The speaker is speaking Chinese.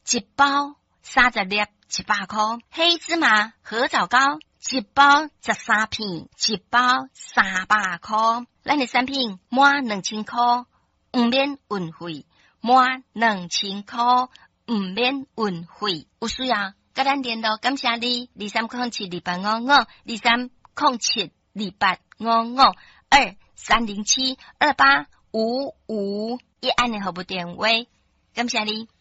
一包30粒100块，黑芝麻合枣糕一包13片，一包300块。咱的产品满2000块，唔免运费，满2000块唔免运费。有需要跟咱联络，感谢你2307285523072855，一按的服务电话，感谢你。